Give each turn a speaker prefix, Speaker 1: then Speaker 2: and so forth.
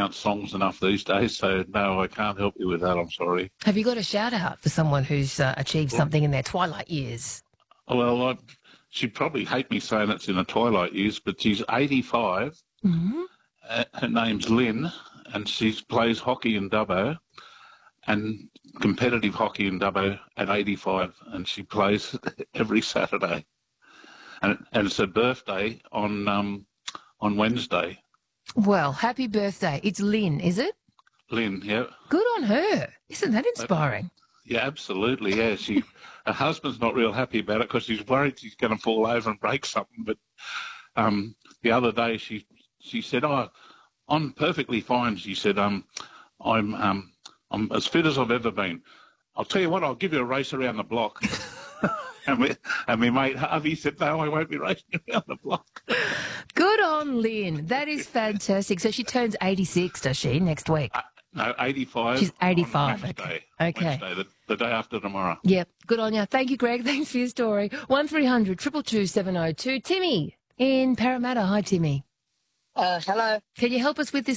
Speaker 1: pronounce songs enough these days, so no, I can't help you with that, I'm sorry.
Speaker 2: Have you got a shout-out for someone who's achieved something in their twilight years?
Speaker 1: Well, she'd probably hate me saying it's in her twilight years, but she's 85.
Speaker 2: Mm-hmm.
Speaker 1: Her name's Lynn, and she plays hockey in Dubbo, and competitive hockey in Dubbo at 85, and she plays every Saturday. And it's her birthday on Wednesday.
Speaker 2: Well, happy birthday. It's Lynn, is it?
Speaker 1: Lynn, yeah.
Speaker 2: Good on her. Isn't that inspiring?
Speaker 1: Yeah, absolutely, yeah. Her husband's not real happy about it because she's worried she's going to fall over and break something. But the other day she said, "Oh, I'm perfectly fine." She said, "I'm as fit as I've ever been. I'll tell you what, I'll give you a race around the block." and my mate Harvey said, "No, I won't be racing around the block."
Speaker 2: Good on Lynn. That is fantastic. So she turns 86, does she, next week?
Speaker 1: No, 85.
Speaker 2: She's 85.
Speaker 1: Wednesday.
Speaker 2: Okay.
Speaker 1: Wednesday, the day after tomorrow.
Speaker 2: Yep. Good on you. Thank you, Greg. Thanks for your story. 1300 222 702. Timmy in Parramatta. Hi, Timmy.
Speaker 3: Hello.
Speaker 2: Can you help us with this